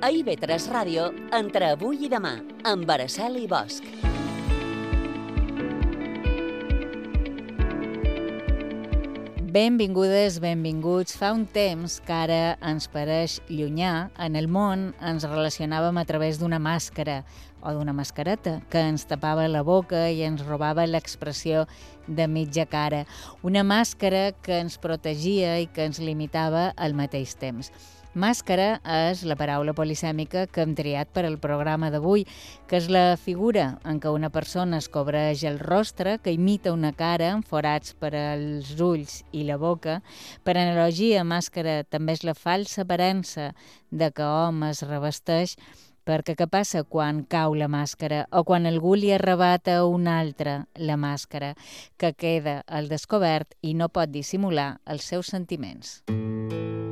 A IB3 Ràdio, entre avui i demà, amb Araceli Bosch. Benvingudes, benvinguts. Fa un temps que ara ens pareix llunyà. En el món ens relacionàvem a través d'una màscara o d'una mascareta que ens tapava la boca i ens robava l'expressió de mitja cara. Una màscara que ens protegia i que ens limitava al mateix temps. Màscara és la paraula polisèmica que hem triat per al programa d'avui, que és la figura en què una persona es cobreix el rostre, que imita una cara amb forats per als ulls i la boca. Per analogia, màscara també és la falsa aparença de que hom es revesteix, perquè què passa quan cau la màscara o quan algú li arrebata a un altre la màscara, que queda al descobert i no pot dissimular els seus sentiments.